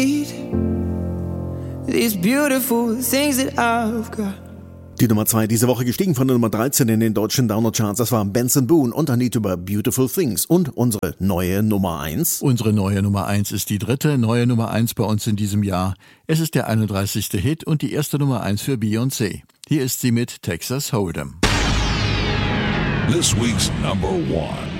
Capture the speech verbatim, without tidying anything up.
These beautiful things that I've got. Die Nummer zwei diese Woche gestiegen von der Nummer dreizehn in den deutschen Downer-Charts. Das war Benson Boone und ein Lied über Beautiful Things. Und unsere neue Nummer eins. Unsere neue Nummer eins ist die dritte neue Nummer eins bei uns in diesem Jahr. Es ist der einunddreißigste Hit und die erste Nummer eins für Beyoncé. Hier ist sie mit Texas Hold'em. This week's number one.